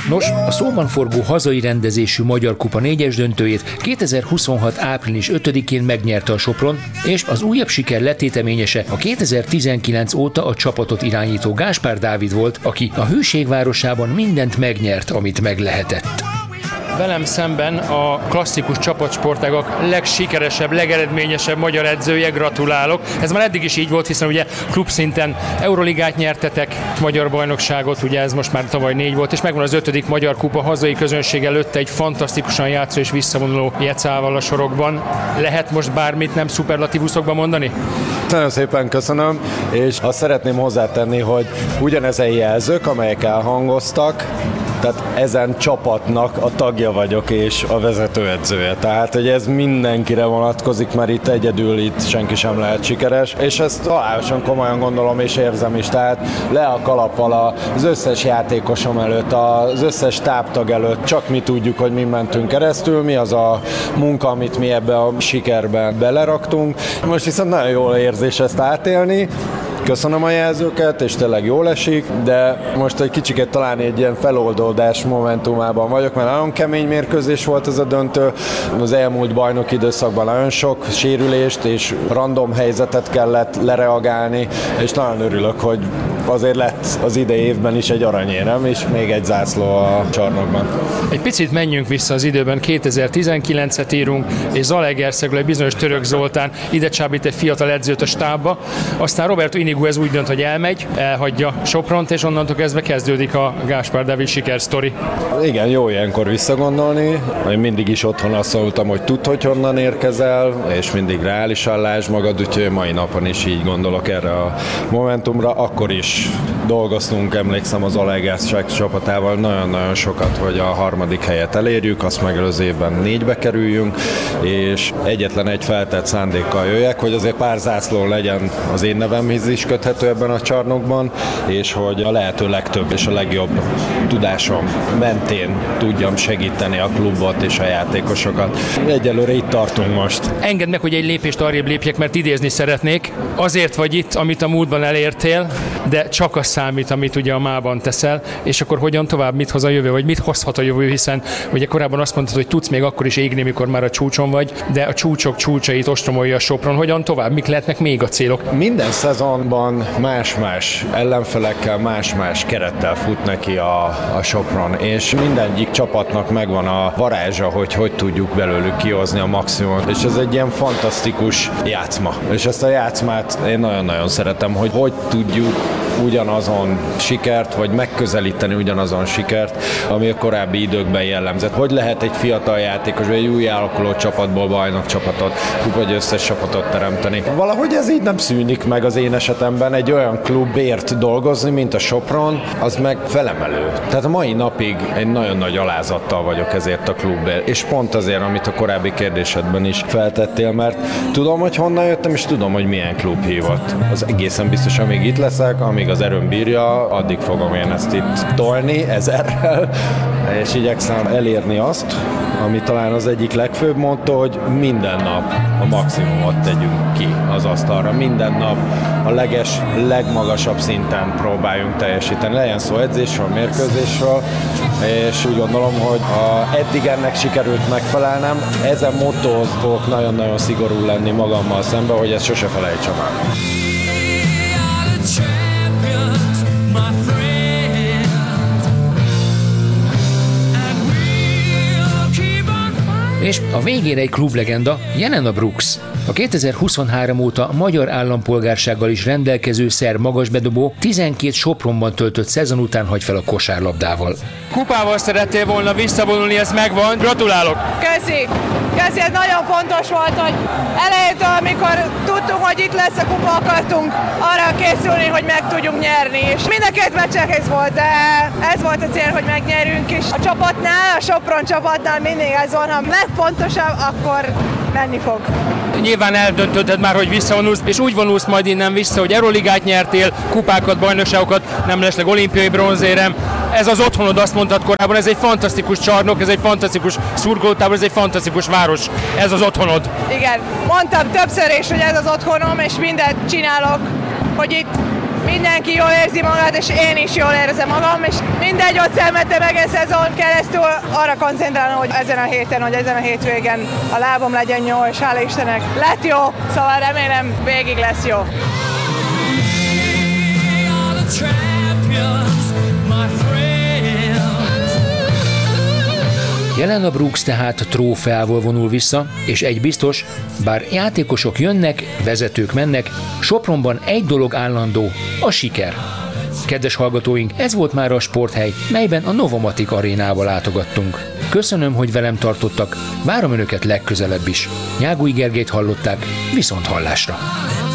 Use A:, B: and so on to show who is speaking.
A: Nos, a szóban forgó hazai rendezésű Magyar Kupa 4-es döntőjét 2026. április 5-én megnyerte a Sopron, és az újabb siker letéteményese a 2019 óta a csapatot irányító Gáspár Dávid volt, aki a hőség városában mindent megnyert, amit meg lehetett. Velem szemben a klasszikus csapatsportágak legsikeresebb, legeredményesebb magyar edzője, gratulálok. Ez már eddig is így volt, hiszen ugye klubszinten Euroligát nyertetek, magyar bajnokságot, ugye ez most már tavaly 4 volt, és megvan az 5. Magyar Kupa hazai közönség előtt egy fantasztikusan játszó és visszavonuló Jecával a sorokban. Lehet most bármit nem szuperlatívuszokban mondani?
B: Nagyon szépen köszönöm, és azt szeretném hozzátenni, hogy ugyanezen jelzők, amelyek elhangoztak, tehát ezen csapatnak a tagja vagyok és a vezetőedzője. Tehát, hogy ez mindenkire vonatkozik, mert itt senki sem lehet sikeres, és ezt halálosan komolyan gondolom és érzem is. Tehát le a kalappal az összes játékosom előtt, az összes táptag előtt, csak mi tudjuk, hogy mi mentünk keresztül, mi az a munka, amit mi ebbe a sikerbe beleraktunk. Most viszont nagyon jól érzés ezt átélni. Köszönöm a jelzőket, és tényleg jól esik, de most egy kicsiket talán egy ilyen feloldódás momentumában vagyok, mert nagyon kemény mérkőzés volt ez a döntő. Az elmúlt bajnoki időszakban nagyon sok sérülést és random helyzetet kellett lereagálni, és nagyon örülök, hogy azért lett az idei évben is egy aranyérem, és még egy zászló a csarnokban.
A: Egy picit menjünk vissza az időben, 2019-et írunk, és Zalaegerszegről egy bizonyos Török Zoltán ide csábít egy fiatal edzőt a stábba, aztán Roberto Inigo ez úgy dönt, hogy elhagyja Sopront, és onnantól kezdve kezdődik a Gáspár Dávid sikersztori.
B: Igen, jó ilyenkor visszagondolni. Én mindig is otthon azt mondtam, hogy tudd, hogy honnan érkezel, és mindig reálisan lásd magad, úgyhogy mai napon is így gondolok erre a momentumra. Akkor is dolgoztunk, emlékszem, az Zalaegerszeg csapatával nagyon-nagyon sokat, hogy a 3. helyet elérjük, azt megelőző évben 4-be kerüljünk, és egyetlen egy feltett szándékkal jöjjek, hogy azért pár zászló legyen az én nevemhez is köthető ebben a csarnokban, és hogy a lehető legtöbb és a legjobb tudásom mentén tudjam segíteni a klubot és a játékosokat. Egyelőre itt tartunk most.
A: Engedd meg, hogy egy lépést arrébb lépjek, mert idézni szeretnék. Azért vagy itt, amit a múltban elértél, de csak az számít, amit ugye a mában teszel, és akkor hogyan tovább, mit hoz a jövő, vagy mit hozhat a jövő, hiszen ugye korábban azt mondtad, hogy tudsz még akkor is égni, mikor már a csúcson vagy, de a csúcsok csúcsait ostromolja a Sopron. Hogyan tovább, mik lehetnek még a célok?
B: Minden szezonban más-más ellenfelekkel, más-más kerettel fut neki a Sopron, és mindegyik csapatnak megvan a varázsa, hogy tudjuk belőlük kihozni a maximumot, és ez egy ilyen fantasztikus játszma. És ezt a játszmát én nagyon-nagyon szeretem, hogy tudjuk ugyanazon sikert, vagy megközelíteni ugyanazon sikert, ami a korábbi időkben jellemzett. Hogy lehet egy fiatal játékos, vagy egy új alakuló csapatból bajnokcsapatot, vagy összes csapatot teremteni. Valahogy ez így nem szűnik meg az én esetemben. Egy olyan klubért dolgozni, mint a Sopron, az meg felemelő. Tehát a mai napig egy nagyon nagy alázattal vagyok ezért a klubért, és pont azért, amit a korábbi kérdésedben is feltettél, mert tudom, hogy honnan jöttem, és tudom, hogy milyen klub hívott. Az egészen biztos, amíg itt leszek, amíg az erőm bírja, addig fogom én ezt itt tolni ezerrel, és igyekszem elérni azt, ami talán az egyik legfőbb motto, hogy minden nap a maximumot tegyünk ki az asztalra. Minden nap a legmagasabb szinten próbáljunk teljesíteni. Legyen szó edzésről, mérkőzésről, és úgy gondolom, hogy eddig ennek sikerült megfelelnem, ezen mottóhoz fogok nagyon-nagyon szigorú lenni magammal szemben, hogy ezt sose felejtsem el.
A: És a végére egy klublegenda, Jelena Brooks. A 2023 óta magyar állampolgársággal is rendelkező szerb magasbedobó 12 Sopronban töltött szezon után hagy fel a kosárlabdával. Kupával szerettél volna visszavonulni, ez megvan. Gratulálok!
C: Köszi! Köszi, ez nagyon fontos volt, hogy elejétől, amikor tudtunk, hogy itt lesz a kupa, akartunk arra készülni, hogy meg tudjunk nyerni. És mind a két meccsen ez volt, de ez volt a cél, hogy megnyerjünk is. A csapatnál, a Sopron csapatnál mindig ez van, ha legfontosabb, akkor menni fog.
A: Nyilván eldöntötted már, hogy visszavonulsz, és úgy vonulsz majd innen vissza, hogy Euroligát nyertél, kupákat, bajnokságokat, nem lesznek olimpiai bronzérem. Ez az otthonod, azt mondtad korábban, ez egy fantasztikus csarnok, ez egy fantasztikus szurkolótábor, ez egy fantasztikus város. Ez az otthonod.
C: Igen, mondtam többször is, hogy ez az otthonom, és mindent csinálok, hogy itt mindenki jól érzi magát, és én is jól érzem magam, és mindegy, ott szenvedtem egész szezon keresztül, arra koncentrálom, hogy ezen a héten, hogy ezen a hétvégen a lábom legyen jó, és hála Istennek lett jó, szóval remélem végig lesz jó.
A: Jelena Brooks tehát trófeával vonul vissza, és egy biztos, bár játékosok jönnek, vezetők mennek, Sopronban egy dolog állandó, a siker. Kedves hallgatóink, ez volt már a Sporthely, melyben a Novomatic arénába látogattunk. Köszönöm, hogy velem tartottak, várom Önöket legközelebb is. Nyágui Gergelyt hallották, viszont hallásra!